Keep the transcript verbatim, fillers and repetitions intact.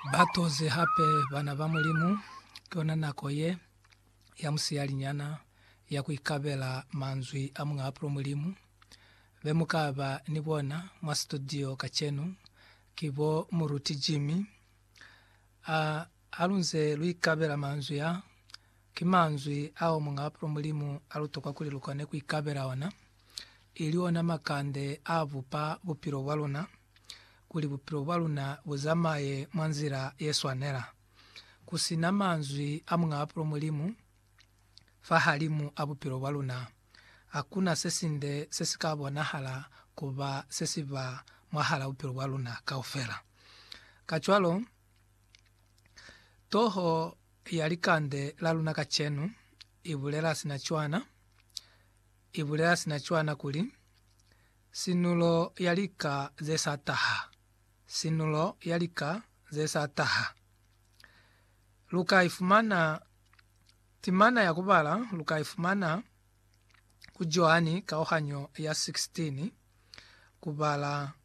Batoze hape bana ba mulimu kiona nakoye ya musiyali nyana ya kuikabela manzwi amwa apro mulimu bemukaba nibona mwa studio kachenu kibo muruti Jimmy a alunze luikabela manzwi ya kimanzwi ao mwa apro mulimu alutoka kulilukane kuikabela wana iliona makande avupa bupiro waluna kuli bupiro waluna buzamaye mwanzira yeswanera kusina manzwi amwa apro mulimu fahalimu abupiro waluna hakuna sesinde sesikabona hala kuba sesiba mwahala upiro waluna kaofera kachwalo toho yalikande laluna kachenu ibulela sinachwana ibulela sinachwana kuli sinulo yalika zesataha sinulo yalika zesataha luka ifumana timana ya kubala luka ifumana ku Joani kaohanyo ya sixteen kubala